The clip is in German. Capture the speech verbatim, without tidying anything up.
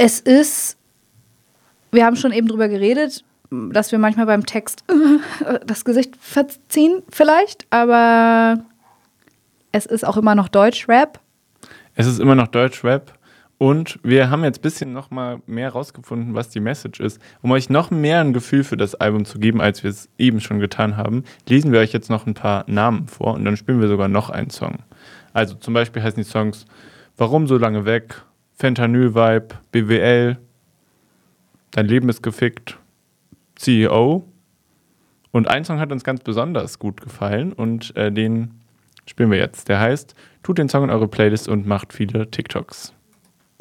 Es ist, wir haben schon eben drüber geredet, dass wir manchmal beim Text äh, das Gesicht verziehen vielleicht, aber es ist auch immer noch Deutschrap. Es ist immer noch Deutschrap und wir haben jetzt ein bisschen noch mal mehr rausgefunden, was die Message ist. Um euch noch mehr ein Gefühl für das Album zu geben, als wir es eben schon getan haben, lesen wir euch jetzt noch ein paar Namen vor und dann spielen wir sogar noch einen Song. Also zum Beispiel heißen die Songs Warum so lange weg, Fentanyl-Vibe, B W L, Dein Leben ist gefickt, C E O. Und ein Song hat uns ganz besonders gut gefallen und äh, den spielen wir jetzt. Der heißt, tut den Song in eure Playlist und macht viele TikToks.